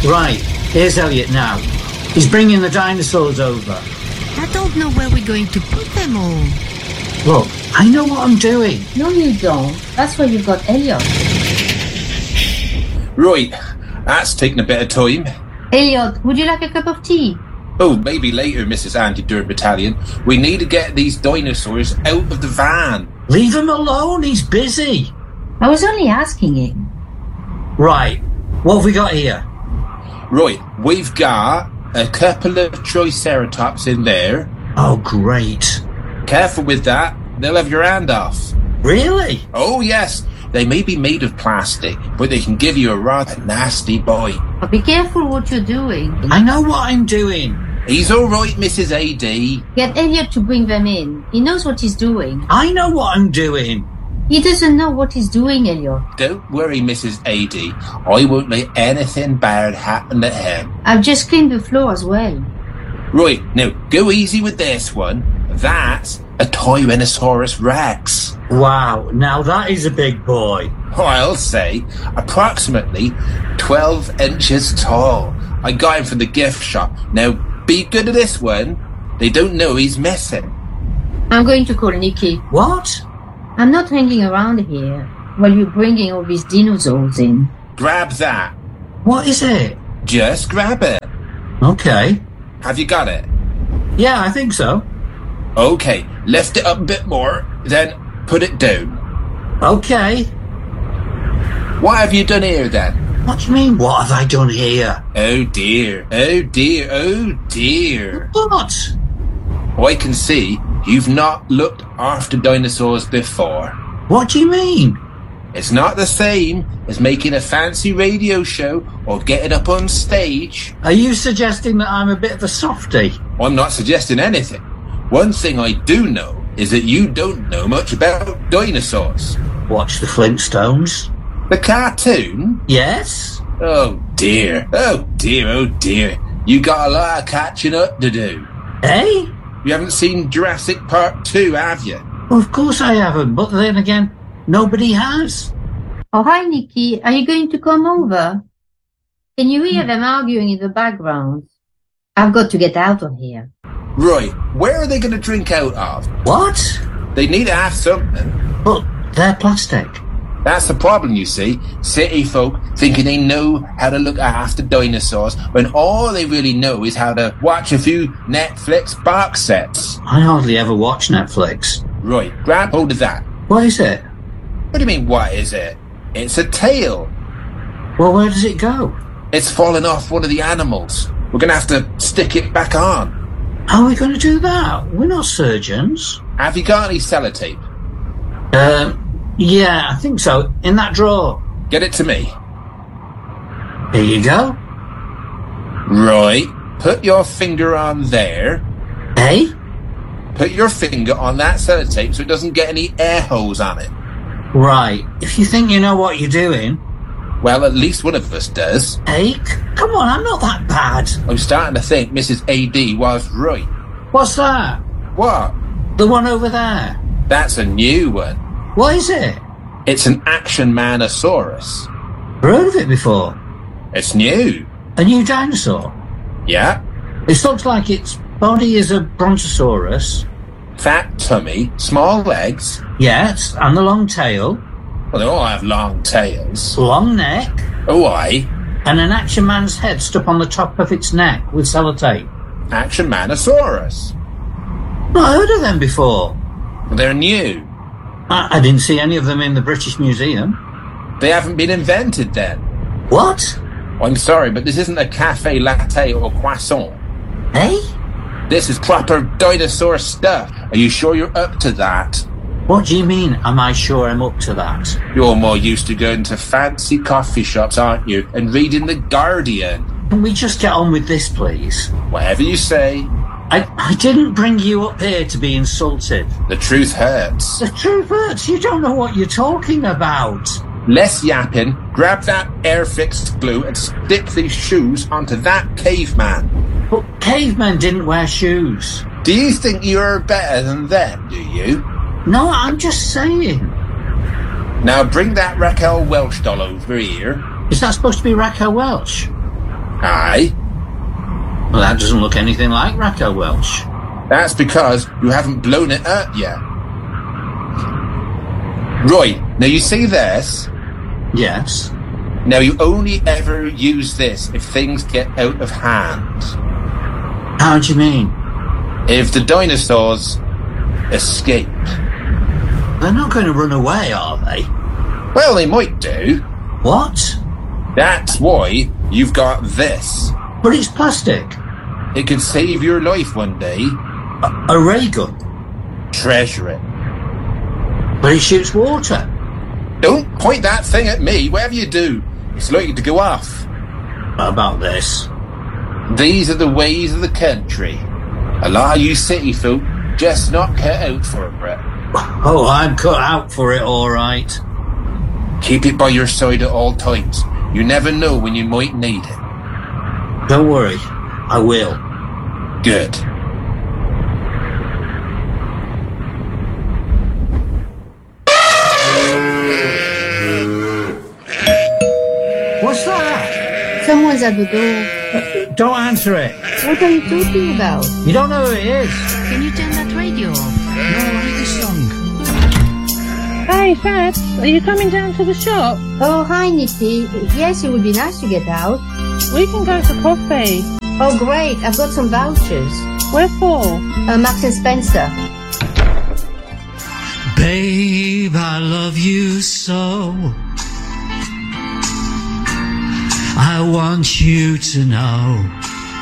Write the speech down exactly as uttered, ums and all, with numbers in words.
Right, here's Elliot now. He's bringing the dinosaurs over. I don't know where we're going to put them all. Look, I know what I'm doing. No, you don't. That's why you've got Elliot. Right, that's taking a bit of time. Elliot, would you like a cup of tea? Oh, maybe later, Missus Anti-Dirt Battalion. We need to get these dinosaurs out of the van. Leave him alone, he's busy. I was only asking him. Right, what have we got here? Right, we've got a couple of Triceratops in there. Oh, great. Careful with that, they'll have your hand off. Really? Oh, yes. They may be made of plastic, but they can give you a rather nasty bite. But be careful what you're doing. I know what I'm doing. He's all right, Missus A D. Get Elliot to bring them in. He knows what he's doing. I know what I'm doing. He doesn't know what he's doing, Elliot. Don't worry, Missus A D. I won't let anything bad happen to him. I've just cleaned the floor as well. Right, now go easy with this one. That's a Tyrannosaurus Rex. Wow, now that is a big boy. I'll say approximately twelve inches tall. I got him from the gift shop. Now be good at this one. They don't know he's missing. I'm going to call Nikki. What? I'm not hanging around here while you're bringing all these dinosaurs in. Grab that. What is it? Just grab it. Okay. Have you got it? Yeah, I think so. Okay, lift it up a bit more, then put it down. Okay. What have you done here then? What do you mean, what have I done here? Oh dear, oh dear, oh dear. What? I can see you've not looked after dinosaurs before. What do you mean? It's not the same as making a fancy radio show or getting up on stage. Are you suggesting that I'm a bit of a softie? I'm not suggesting anything. One thing I do know is that you don't know much about dinosaurs. Watch the Flintstones. The cartoon? Yes? Oh dear, oh dear, oh dear. You got a lot of catching up to do. Eh? You haven't seen Jurassic Park two, have you? Well, of course I haven't, but then again, nobody has. Oh, hi, Nikki. Are you going to come over? Can you hear them arguing in the background? I've got to get out of here. Right, where are they going to drink out of? What? They need to have something. But they're plastic. That's the problem, you see. City folk thinking they know how to look after dinosaurs when all they really know is how to watch a few Netflix box sets. I hardly ever watch Netflix. Right, grab hold of that. What is it? What do you mean, what is it? It's a tail. Well, where does it go? It's fallen off one of the animals. We're going to have to stick it back on. How are we going to do that? We're not surgeons. Have you got any sellotape? Um, yeah, I think so. In that drawer. Get it to me. Here you go. Right. Put your finger on there. Eh? Put your finger on that sellotape so it doesn't get any air holes on it. Right. If you think you know what you're doing... Well, at least one of us does. Hey, come on, I'm not that bad. I'm starting to think Missus A D was right. What's that? What? The one over there. That's a new one. What is it? It's an Action Manosaurus. Heard of it before? It's new. A new dinosaur? Yeah. It looks like its body is a brontosaurus. Fat tummy, small legs. Yes, and the long tail. Well, they all have long tails. Long neck. Oh, aye. And an Action Man's head stuck on the top of its neck with sellotape. Action Manosaurus. Not heard of them before. Well, they're new. I, I didn't see any of them in the British Museum. They haven't been invented then. What? I'm sorry, but this isn't a cafe latte or croissant. Eh? This is proper dinosaur stuff. Are you sure you're up to that? What do you mean, am I sure I'm up to that? You're more used to going to fancy coffee shops, aren't you? And reading The Guardian. Can we just get on with this, please? Whatever you say. I, I didn't bring you up here to be insulted. The truth hurts. The truth hurts. You don't know what you're talking about. Less yapping, grab that air-fixed glue and stick these shoes onto that caveman. But cavemen didn't wear shoes. Do you think you're better than them, do you? No, I'm just saying. Now bring that Raquel Welch doll over here. Is that supposed to be Raquel Welch? Aye. Well, that doesn't look anything like Raquel Welch. That's because you haven't blown it up yet. Right, now you see this? Yes. Now you only ever use this if things get out of hand. How do you mean? If the dinosaurs escape. They're not going to run away, are they? Well, they might do. What? That's why you've got this. But it's plastic. It could save your life one day. A, a ray gun. Treasure it. But it shoots water. Don't point that thing at me. Whatever you do, it's likely to go off. What about this? These are the ways of the country. A lot of you city folk just not cut out for it. Oh, I'm cut out for it, all right. Keep it by your side at all times. You never know when you might need it. Don't worry, I will. Good. What's that? Someone's at the door. Don't answer it. What are you talking about? You don't know who it is. Can you turn that radio off? No, I hate this song. Hey, Fats, are you coming down to the shop? Oh, hi, Nikki. Yes, it would be nice to get out. We can go for coffee. Oh, great. I've got some vouchers. Where for? Uh, Marks and Spencer. Babe, I love you so. I want you to know